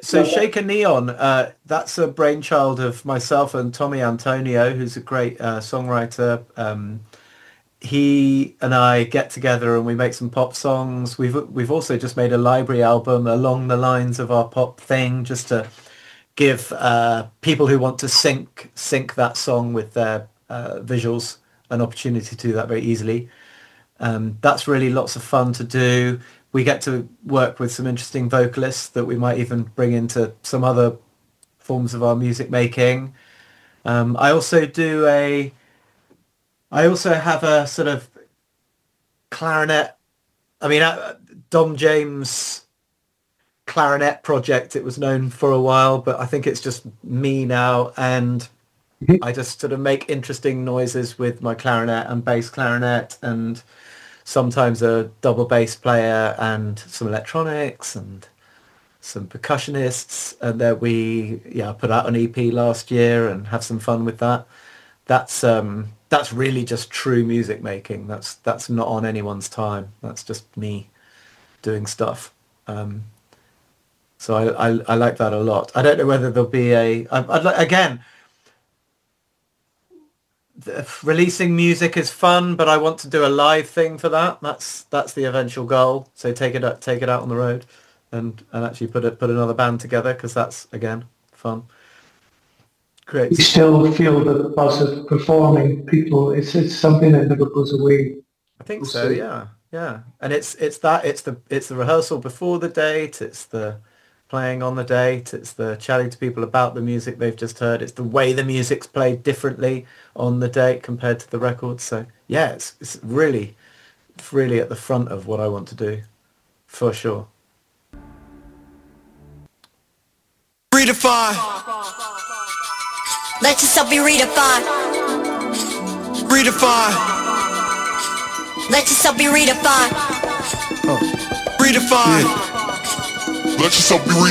So Shaker Neon, that's a brainchild of myself and Tommy Antonio, who's a great songwriter. He and I get together and we make some pop songs. We've also just made a library album along the lines of our pop thing, just to give people who want to sync that song with their visuals an opportunity to do that very easily. That's really lots of fun to do. We get to work with some interesting vocalists that we might even bring into some other forms of our music making. I also do I also have a sort of clarinet. I mean, Dom James clarinet project. It was known for a while, but I think it's just me now, and I just sort of make interesting noises with my clarinet and bass clarinet, and sometimes a double bass player and some electronics and some percussionists. And then put out an EP last year and have some fun with that. That's really just true music making. That's not on anyone's time. That's just me doing stuff. So I like that a lot. I don't know whether there'll be again, releasing music is fun, but I want to do a live thing for that. That's the eventual goal. So take it out on the road, and actually put another band together, because that's again fun. Great. You still feel the buzz of performing. People, it's something that never goes away. I think so. Yeah. And it's the rehearsal before the date. It's the playing on the date. It's the chatting to people about the music they've just heard. It's the way the music's played differently on the date compared to the record. So yeah, it's really at the front of what I want to do, for sure. Redefine. Let yourself be redefined. Redefine. Let yourself be redefined. Redefine. Let yourself be redefined.